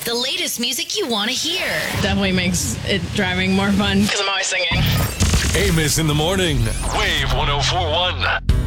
The latest music you want to hear. Definitely makes it driving more fun because I'm always singing. Amos in the morning. Wave 104.1.